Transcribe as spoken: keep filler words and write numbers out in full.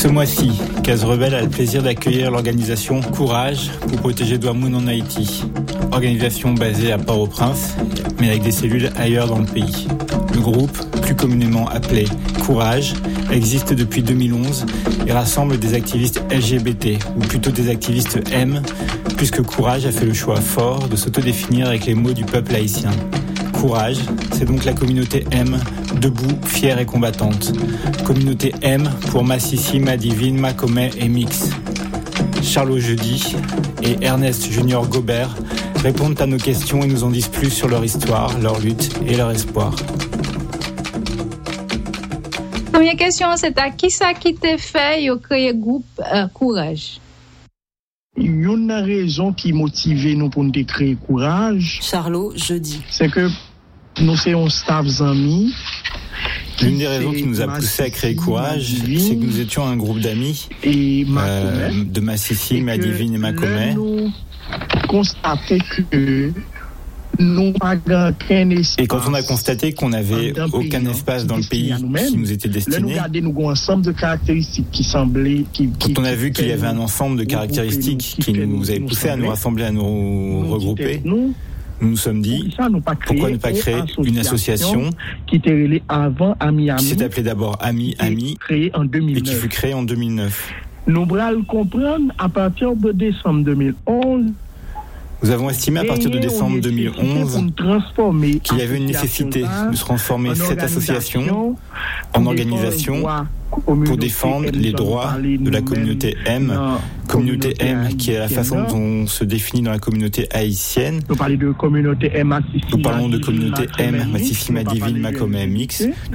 Ce mois-ci, Case Rebelle a le plaisir d'accueillir l'organisation Courage pour protéger Douamoun en Haïti. Organisation basée à Port-au-Prince, mais avec des cellules ailleurs dans le pays. Le groupe, plus communément appelé Courage, existe depuis deux mille onze et rassemble des activistes L G B T, ou plutôt des activistes M, puisque Courage a fait le choix fort de s'autodéfinir avec les mots du peuple haïtien. Courage, c'est donc la communauté M, debout, fière et combattante. Communauté M pour Massissi, Madivine, Macomet et Mix. Charlot Jeudi et Ernest Junior Gobert répondent à nos questions et nous en disent plus sur leur histoire, leur lutte et leur espoir. Première question, c'est à qui ça qui t'a fait de créer le groupe euh, Courage? Une raison qui motive nous pour nous créer Courage, Charlot Jeudi, c'est que nous sommes staff amis. L'une des raisons qui nous a poussé à créer Courage, c'est que nous étions un groupe d'amis euh, de Massissi, Madivine et Macomet. Nous constaté que nous n'avons aucun espace. Et quand on a constaté qu'on n'avait aucun espace dans le pays qui nous était destiné, nous ensemble de caractéristiques qui semblaient, qui, quand on a vu qu'il y avait un ensemble de caractéristiques qui nous avaient poussé à nous rassembler, à nous regrouper, nous nous sommes dit, pourquoi ne pas créer une association qui était avant Ami Ami, qui s'est appelée d'abord Ami Ami et qui fut créée en deux mille neuf. Nous allons comprendre à partir de décembre deux mille onze. Nous avons estimé à partir de décembre deux mille onze qu'il y avait une nécessité de transformer cette association en organisation pour défendre les droits de la communauté M, communauté M qui est la façon dont on se définit dans la communauté haïtienne. Nous parlons de communauté M, Nous parlons de communauté M, Massissi, Madivine, Macomet, Mix.